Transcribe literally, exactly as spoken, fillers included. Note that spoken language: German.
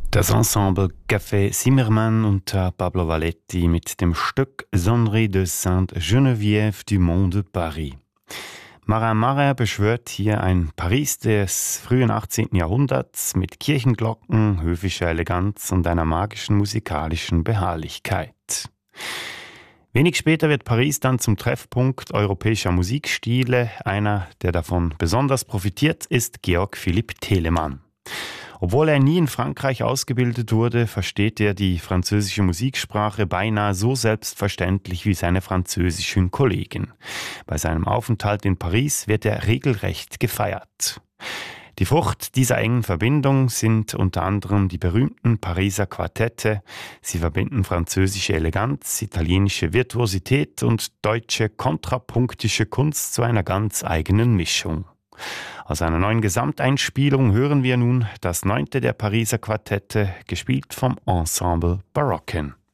Das Ensemble Café Zimmermann unter Pablo Valletti mit dem Stück Sonnerie de Sainte-Geneviève du Mont de Paris. Marin Marin beschwört hier ein Paris des frühen achtzehnten. Jahrhunderts mit Kirchenglocken, höfischer Eleganz und einer magischen musikalischen Beharrlichkeit. Wenig später wird Paris dann zum Treffpunkt europäischer Musikstile. Einer, der davon besonders profitiert, ist Georg Philipp Telemann. Obwohl er nie in Frankreich ausgebildet wurde, versteht er die französische Musiksprache beinahe so selbstverständlich wie seine französischen Kollegen. Bei seinem Aufenthalt in Paris wird er regelrecht gefeiert. Die Frucht dieser engen Verbindung sind unter anderem die berühmten Pariser Quartette. Sie verbinden französische Eleganz, italienische Virtuosität und deutsche kontrapunktische Kunst zu einer ganz eigenen Mischung. Aus einer neuen Gesamteinspielung hören wir nun das neunte der Pariser Quartette, gespielt vom Ensemble Barocken.